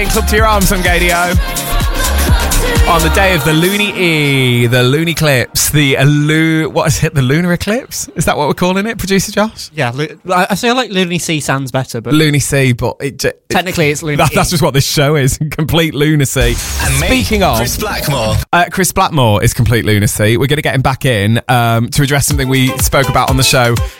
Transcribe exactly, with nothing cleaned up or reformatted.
Club to Your Arms on Gadio. On the day of the Loony E, the Loony Eclipse, the Lu- what is it? The Lunar Eclipse? Is that what we're calling it, producer Josh? Yeah, I I feel like Loony C sounds better, but Loony C, but it, it technically it's Loony that, E. That's just what this show is, complete lunacy. And me, Speaking of Chris Blackmore, uh, Chris Blackmore is complete lunacy. We're going to get him back in um, to address something we spoke about on the show